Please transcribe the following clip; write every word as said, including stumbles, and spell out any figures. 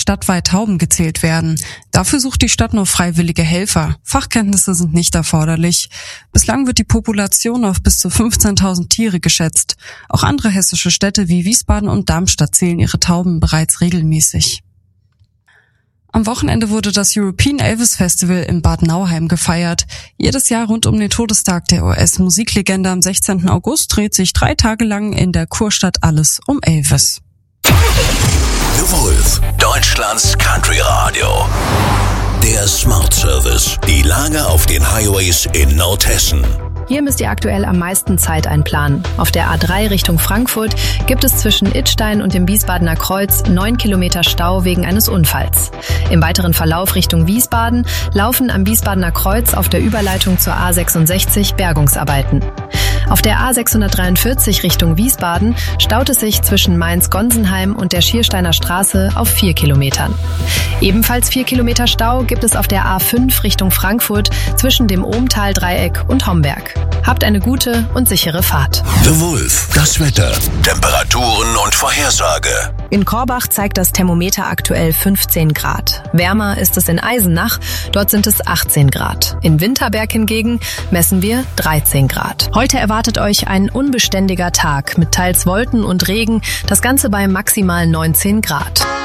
stadtweit Tauben gezählt werden. Dafür sucht die Stadt nur freiwillige Helfer. Fachkenntnisse sind nicht erforderlich. Bislang wird die Population auf bis zu fünfzehntausend Tiere geschätzt. Auch andere hessische Städte wie Wiesbaden und Darmstadt zählen ihre Tauben bereits regelmäßig. Am Wochenende wurde das European Elvis Festival in Bad Nauheim gefeiert. Jedes Jahr rund um den Todestag der U S-Musiklegende am sechzehnten August dreht sich drei Tage lang in der Kurstadt alles um Elvis. The Wolf, Deutschlands Country Radio. Der Smart Service. Die Lage auf den Highways in Nordhessen. Hier müsst ihr aktuell am meisten Zeit einplanen. Auf der A drei Richtung Frankfurt gibt es zwischen Idstein und dem Wiesbadener Kreuz neun Kilometer Stau wegen eines Unfalls. Im weiteren Verlauf Richtung Wiesbaden laufen am Wiesbadener Kreuz auf der Überleitung zur A sechsundsechzig Bergungsarbeiten. Auf der A sechshundertdreiundvierzig Richtung Wiesbaden staut es sich zwischen Mainz-Gonsenheim und der Schiersteiner Straße auf vier Kilometern. Ebenfalls vier Kilometer Stau gibt es auf der A fünf Richtung Frankfurt zwischen dem Ohmtal-Dreieck und Homberg. Habt eine gute und sichere Fahrt. The Wolf, das Wetter, Temperaturen und Vorhersage. In Korbach zeigt das Thermometer aktuell fünfzehn Grad. Wärmer ist es in Eisenach, dort sind es achtzehn Grad. In Winterberg hingegen messen wir dreizehn Grad. Heute erwartet euch ein unbeständiger Tag mit teils Wolken und Regen, das Ganze bei maximal neunzehn Grad.